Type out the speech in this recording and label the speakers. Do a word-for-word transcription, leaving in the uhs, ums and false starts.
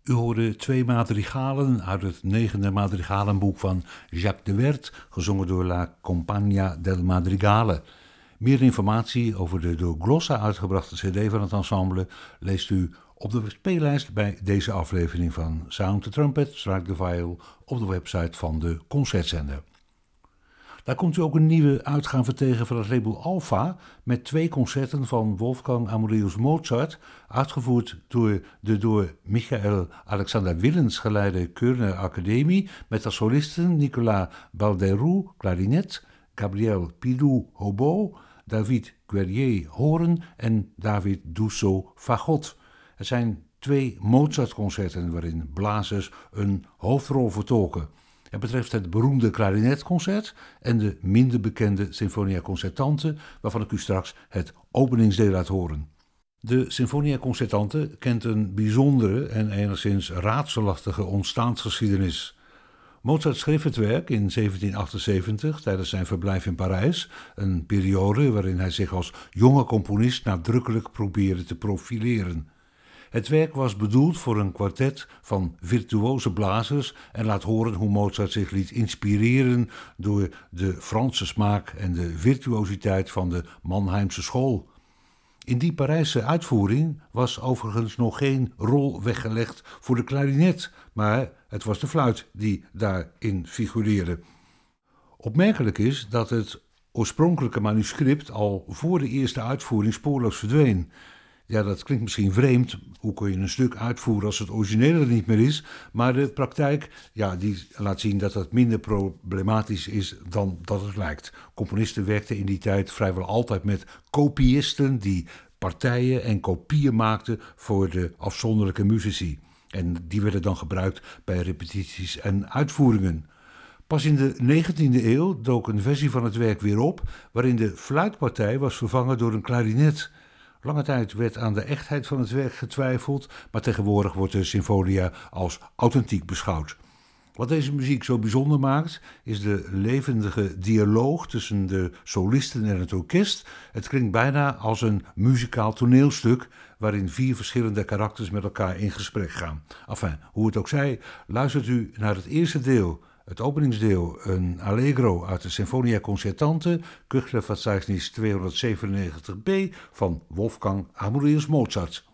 Speaker 1: U hoorde twee madrigalen uit het negende madrigalenboek van Jacques de Werd, gezongen door La Compagnia del Madrigale. Meer informatie over de door Glossa uitgebrachte cd van het ensemble leest u op de speellijst bij deze aflevering van Sound the Trumpet, Strike the Viol op de website van de Concertzender. Daar komt u ook een nieuwe uitgave tegen van het label Alpha met twee concerten van Wolfgang Amadeus Mozart, uitgevoerd door de door Michael Alexander Willens geleide Körner Academie met als solisten Nicolas Balderoux, klarinet, Gabriel Pidou, hobo, David Guerrier, hoorn en David Dussault, fagot. Het zijn twee Mozart-concerten waarin blazers een hoofdrol vertolken. Het betreft het beroemde klarinetconcert en de minder bekende Sinfonia Concertante, waarvan ik u straks het openingsdeel laat horen. De Sinfonia Concertante kent een bijzondere en enigszins raadselachtige ontstaansgeschiedenis. Mozart schreef het werk in zeventien achtenzeventig tijdens zijn verblijf in Parijs, een periode waarin hij zich als jonge componist nadrukkelijk probeerde te profileren. Het werk was bedoeld voor een kwartet van virtuoze blazers en laat horen hoe Mozart zich liet inspireren door de Franse smaak en de virtuositeit van de Mannheimse school. In die Parijse uitvoering was overigens nog geen rol weggelegd voor de klarinet, maar het was de fluit die daarin figureerde. Opmerkelijk is dat het oorspronkelijke manuscript al voor de eerste uitvoering spoorloos verdween. Ja, dat klinkt misschien vreemd. Hoe kun je een stuk uitvoeren als het originele er niet meer is? Maar de praktijk, ja, die laat zien dat het minder problematisch is dan dat het lijkt. Componisten werkten in die tijd vrijwel altijd met kopiisten die partijen en kopieën maakten voor de afzonderlijke muzici. En die werden dan gebruikt bij repetities en uitvoeringen. Pas in de negentiende eeuw dook een versie van het werk weer op, waarin de fluitpartij was vervangen door een klarinet. Lange tijd werd aan de echtheid van het werk getwijfeld, maar tegenwoordig wordt de Sinfonia als authentiek beschouwd. Wat deze muziek zo bijzonder maakt, is de levendige dialoog tussen de solisten en het orkest. Het klinkt bijna als een muzikaal toneelstuk, waarin vier verschillende karakters met elkaar in gesprek gaan. Enfin, hoe het ook zij, luistert u naar het eerste deel, het openingsdeel, een allegro uit de Sinfonia Concertante, Kuchlerverzeichnis tweehonderdzevenennegentig b van Wolfgang Amadeus Mozart.